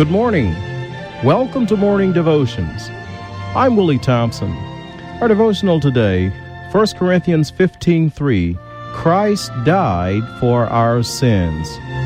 Good morning. Welcome to Morning Devotions. I'm Willie Thompson. Our devotional today, 1 Corinthians 15:3, Christ died for our sins.